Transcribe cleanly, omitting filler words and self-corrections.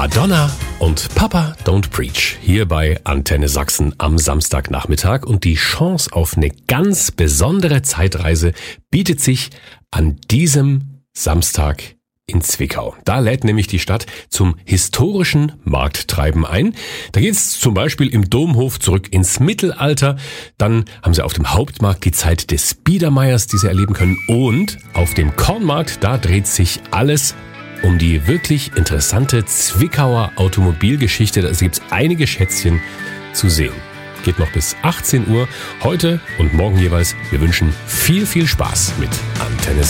Madonna und Papa Don't Preach hier bei Antenne Sachsen am Samstagnachmittag. Und die Chance auf eine ganz besondere Zeitreise bietet sich an diesem Samstag in Zwickau. Da lädt nämlich die Stadt zum historischen Markttreiben ein. Da geht es zum Beispiel im Domhof zurück ins Mittelalter. Dann haben sie auf dem Hauptmarkt die Zeit des Biedermeiers, die sie erleben können. Und auf dem Kornmarkt, da dreht sich alles um die wirklich interessante Zwickauer Automobilgeschichte. Da gibt's einige Schätzchen zu sehen. Geht noch bis 18 Uhr heute und morgen jeweils. Wir wünschen viel, viel Spaß mit Antenne